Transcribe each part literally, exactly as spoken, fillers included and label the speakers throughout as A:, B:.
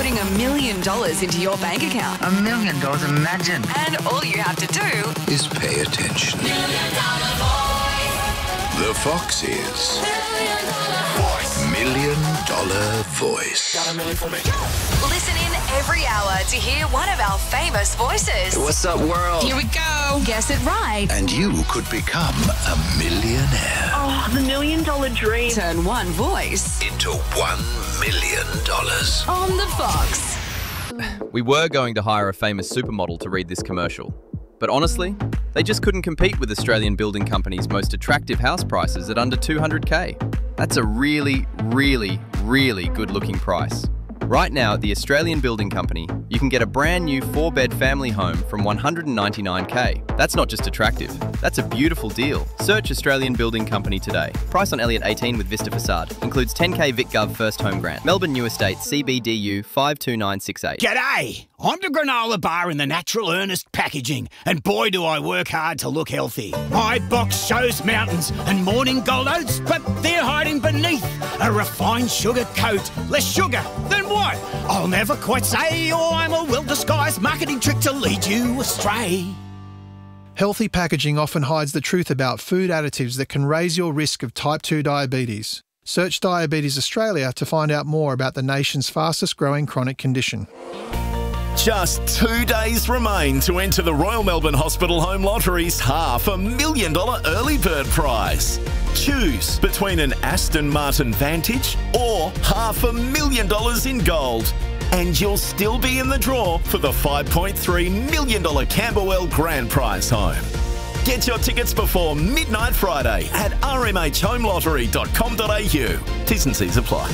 A: putting a million dollars into your bank account.
B: A million dollars, imagine.
A: And all you have to do
C: is pay attention.
D: Million Dollar Voice.
C: The Foxes. Million Dollar Voice. Million Dollar Voice.
D: Got a million for me.
A: Listen in every hour to hear one of our famous voices.
C: What's up, world?
A: Here we go. Guess it right.
C: And you could become a millionaire.
E: Oh, the million dollar dream.
A: Turn one voice
C: into one million dollars.
A: on the Fox.
F: We were going to hire a famous supermodel to read this commercial. But honestly, they just couldn't compete with Australian building companies' most attractive house prices at under two hundred K. That's a really, really, really good-looking price. Right now at the Australian Building Company, you can get a brand new four-bed family home from one hundred ninety-nine K. That's not just attractive, that's a beautiful deal. Search Australian Building Company today. Price on Elliott eighteen with Vista Facade. Includes ten K VicGov First Home Grant. Melbourne New Estate C B D U five two nine six eight.
G: G'day! I'm the granola bar in the Natural Earnest packaging, and boy do I work hard to look healthy. My box shows mountains and morning gold oats, but they're hiding beneath a refined sugar coat. Less sugar, then what? I'll never quite say, or I'm a well-disguised marketing trick to lead you astray.
H: Healthy packaging often hides the truth about food additives that can raise your risk of type two diabetes. Search Diabetes Australia to find out more about the nation's fastest growing chronic condition.
I: Just two days remain to enter the Royal Melbourne Hospital Home Lottery's half a million dollar early bird prize. Choose between an Aston Martin Vantage or half a million dollars in gold. And you'll still be in the draw for the five point three million dollars Camberwell Grand Prize home. Get your tickets before midnight Friday at r m h home lottery dot com dot a u. T's and C's apply.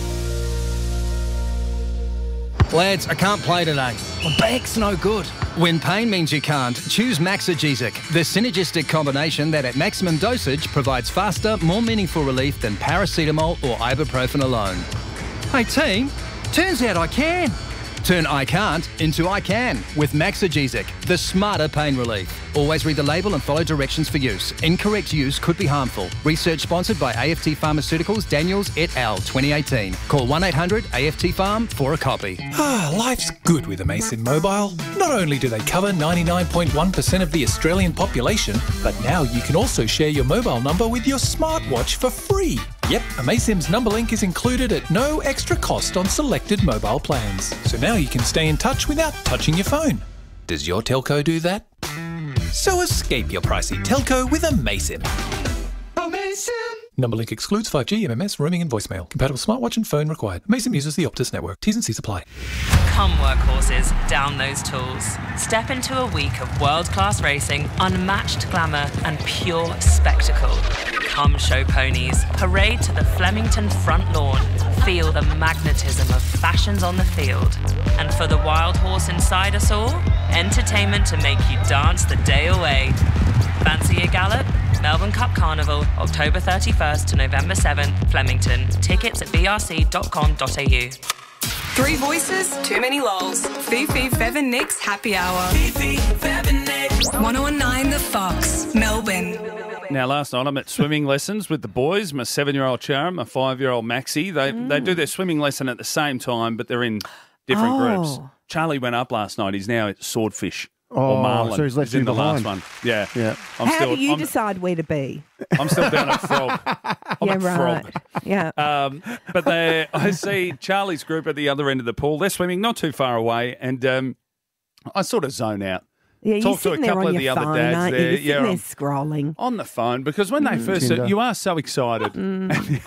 J: Lads, I can't play today. My back's no good. When pain means you can't, choose Maxigesic, the synergistic combination that at maximum dosage provides faster, more meaningful relief than paracetamol or ibuprofen alone. Hey team, turns out I can. Turn I can't into I can with Maxigesic, the smarter pain relief. Always read the label and follow directions for use. Incorrect use could be harmful. Research sponsored by A F T Pharmaceuticals, Daniels et al. twenty eighteen. Call one eight hundred A F T Farm for a copy.
K: Ah, life's good with Amaysim Mobile. Not only do they cover ninety-nine point one percent of the Australian population, but now you can also share your mobile number with your smartwatch for free. Yep, Amaysim's number link is included at no extra cost on selected mobile plans. So now you can stay in touch without touching your phone. Does your telco do that? So escape your pricey telco with Amaysim. Amaysim! Number link excludes five G, M M S, roaming and voicemail. Compatible smartwatch and phone required. Amaysim uses the Optus network. T's and C's apply.
L: Come workhorses, down those tools. Step into a week of world-class racing, unmatched glamour and pure spectacle. Come show ponies, parade to the Flemington front lawn, feel the magnetism of fashions on the field. And for the wild horse inside us all, entertainment to make you dance the day away. Fancy a gallop? Melbourne Cup Carnival, October thirty-first to November seventh, Flemington. Tickets at v r c dot com dot a u.
A: Three voices, too many lols. Fifi, Fev and Nick's Happy Hour.
D: Fifi, Fev and Nick.
A: one oh nine The Fox, Melbourne.
M: Now, last night I'm at swimming lessons with the boys, my seven-year-old Charam, my five-year-old Maxie. They
N: Mm.
M: they do their swimming lesson at the same time, but they're in different
N: Oh.
M: groups. Charlie went up last night. He's now at swordfish.
N: Oh,
M: or marlin.
N: so he's left
M: in
N: you
M: the
N: behind.
M: last one. Yeah.
N: Yeah.
M: I'm
O: How
M: still,
O: do you
M: I'm,
O: decide where to be?
M: I'm still down at frog. I'm
O: yeah,
M: at
O: right.
M: frog.
O: Yeah.
M: Um, but they, I see Charlie's group at the other end of the pool. They're swimming not too far away, and um, I sort of zone out.
O: Yeah, you're
M: Talk to a
O: sitting there
M: couple
O: on
M: of
O: your
M: the other
O: phone,
M: dads
O: aren't
M: there.
O: You? You're sitting
M: Yeah,
O: there
M: I'm
O: scrolling.
M: on the phone because when they
O: Mm.
M: first,
N: Tinder.
M: you are so excited,
O: Mm.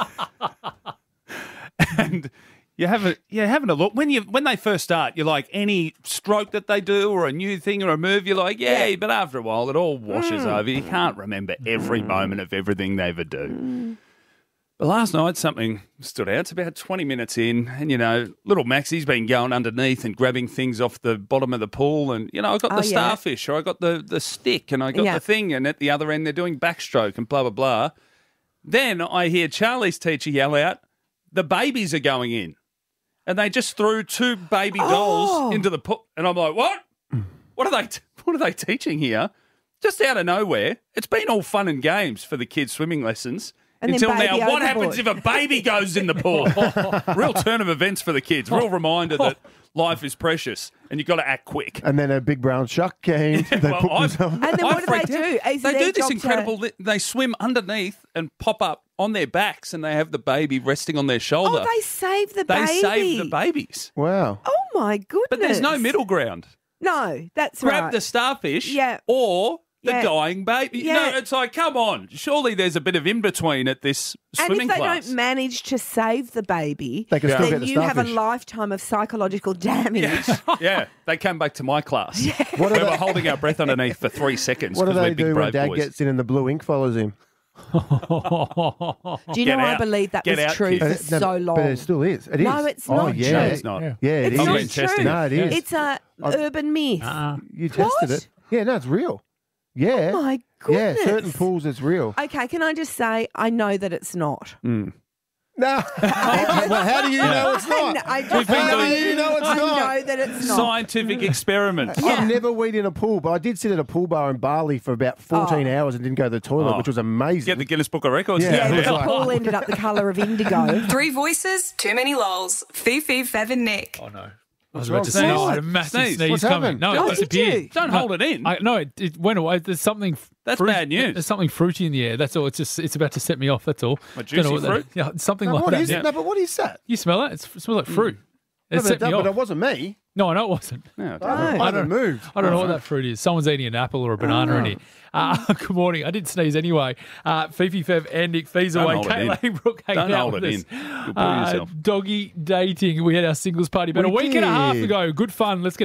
M: and you have a you're having a look when you when they first start. You're like any stroke that they do or a new thing or a move. You're like, yeah,
O: Yeah.
M: but after a while, it all washes
O: Mm.
M: over. You can't remember every moment of everything they ever do. But last night, something stood out. It's about twenty minutes in, and, you know, little Maxie's been going underneath and grabbing things off the bottom of the pool. And, you know, I got
O: Oh,
M: the
O: yeah.
M: starfish or I got the, the stick and I got
O: Yeah.
M: the thing. And at the other end, they're doing backstroke and blah, blah, blah. Then I hear Charlie's teacher yell out, the babies are going in. And they just threw two baby dolls
O: Oh.
M: into the pool. And I'm like, what? What are they t- What are they teaching here? Just out of nowhere. It's been all fun and games for the kids' swimming lessons.
B: And
M: Until
B: then baby
M: now, what
B: overboard.
M: happens if a baby goes in the pool? Real turn of events for the kids. Real reminder that life is precious and you've got to act quick.
N: And then a big brown shark came. They
M: well,
N: put
M: I've-
N: themselves-
B: And then
M: I
B: what do they
M: freaked
B: do?
M: out.
B: Is
M: They
B: it
M: do
B: their
M: this
B: job to-
M: incredible. li- They swim underneath and pop up on their backs, and they have the baby resting on their shoulder.
B: Oh, they save the
M: They
B: baby.
M: save the babies.
N: Wow.
B: Oh, my goodness.
M: But there's no middle ground.
B: No, that's
M: Grab
B: right.
M: the starfish
B: Yeah.
M: or the
B: Yeah.
M: dying baby.
B: Yeah.
M: No, it's like, come on. Surely there's a bit of in-between at this
B: And
M: swimming
B: if they
M: class.
B: don't manage to save the baby,
N: They can still
B: then
N: get the
B: you have a
N: starfish.
B: lifetime of psychological damage.
M: Yeah, they come back to my class.
N: What
M: we
N: do
M: were
N: they-
M: holding our breath underneath for three seconds
N: What do
M: because we're
N: they
M: big
N: do when
M: brave
N: Dad
M: boys.
N: gets in and the blue ink follows him?
B: Do you
M: Get
B: know I
M: out.
B: believe that
M: Get
B: was
M: out,
B: true
M: kids.
B: for
N: Uh, no,
B: so long?
N: But it still is. It is.
B: No, it's
N: Oh,
B: not
N: yeah.
B: true.
M: No, it's not.
N: Yeah, it
B: It's
N: is.
B: not
M: been testing
B: true.
M: it.
N: No, it is.
B: It's a urban myth.
N: You tested
B: What?
N: it. Yeah, no, it's real. Yeah.
B: Oh, my
N: Yeah,
B: goodness.
N: certain pools, it's real.
B: Okay, can I just say I know that it's not.
N: No. well, how do you know it's not?
B: I, I
M: We've
B: just
M: been
B: know,
M: doing-
N: you know it's
B: I
N: not?
B: know that it's not.
M: Scientific experiment.
N: I've never weed in a pool, but I did sit at a pool bar in Bali for about fourteen
B: Oh.
N: hours and didn't go to the toilet,
M: Oh.
N: which was amazing.
M: Get the Guinness Book of Records.
N: Yeah,
B: Yeah,
N: it
B: but
N: was
B: the
N: like-
B: pool ended up the colour of indigo.
A: Three voices, too many lols. Fifi, Fev and Nick.
K: Oh, no. I was
N: wrong?
K: about to say,
N: Sneeze.
K: I had a massive
M: Sneeze.
K: sneeze
N: What's
K: coming.
N: happened?
K: No,
B: Oh,
K: it
B: did
K: disappeared.
B: you?
M: Don't
K: No,
M: hold it in.
K: I, no, it, it went away. There's something.
M: That's
K: fruit-
M: bad news.
K: There's something fruity in the air. That's all. It's just. It's about to set me off. That's all.
M: A
K: Don't know
M: juicy
K: what that-
M: fruit?
K: yeah, something
N: No,
K: like
N: what
K: that.
N: is
K: Yeah.
N: it? No, but what is that?
K: You smell it? It's, it smells like fruit. It
N: No, but,
K: set
N: it,
K: me
N: but
K: off.
N: it wasn't me.
K: No, I know it wasn't.
M: Yeah,
N: I haven't, I haven't moved.
K: I don't know what that fruit is. Someone's eating an apple or a banana in here. Uh, good morning. I did sneeze anyway. Uh, Fifi, Fev, and Nick Fees
M: Don't
K: away.
M: hold it in.
K: Kate Brooke hanging
M: Don't
K: out
M: hold
K: with
M: it
K: us.
M: in. You'll put
K: Uh,
M: yourself.
K: Doggy dating. We had our singles party about
N: We
K: a week and a half
N: did.
K: ago. Good fun. Let's get